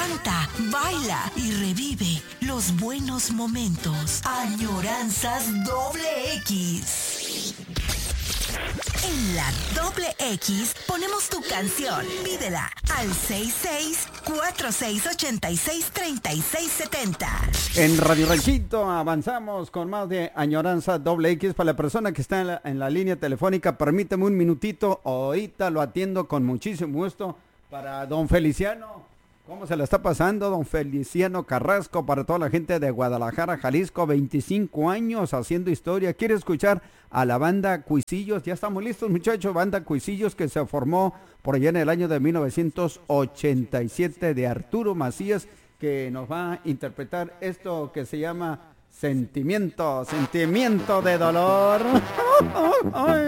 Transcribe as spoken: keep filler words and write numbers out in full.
Canta, baila y revive los buenos momentos. Añoranzas doble X. En la doble X ponemos tu canción. Pídela al seis seis cuatro seis ocho seis tres seis siete cero. En Radio Ranchito avanzamos con más de Añoranza doble X. Para la persona que está en la, en la línea telefónica, permíteme un minutito. Ahorita lo atiendo con muchísimo gusto. Para don Feliciano, ¿cómo se le está pasando? Don Feliciano Carrasco, para toda la gente de Guadalajara, Jalisco, veinticinco años haciendo historia. ¿Quiere escuchar a la banda Cuisillos? Ya estamos listos, muchachos. Banda Cuisillos, que se formó por allá en el año de mil novecientos ochenta y siete, de Arturo Macías, que nos va a interpretar esto que se llama Sentimiento, Sentimiento de Dolor.